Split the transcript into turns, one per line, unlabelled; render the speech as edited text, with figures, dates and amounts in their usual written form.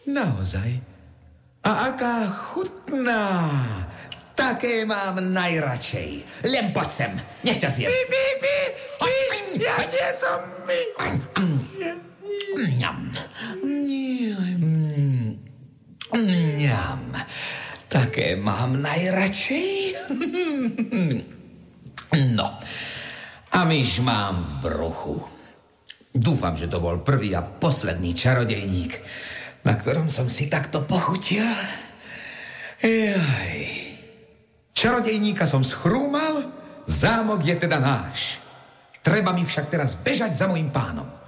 Naozaj? A aká chutná! Také mám najradšej. Len poď sem, nech ťa zjem.
Ja nie som my.
Mňam. Také mám najradšej. No, a myš mám v bruchu. Dúfam, že to bol prvý a posledný čarodejník, na ktorom som si takto pochutil. Jaj. Čarodejníka som schrúmal, zámok je teda náš. Treba mi však teraz bežať za mojím pánom.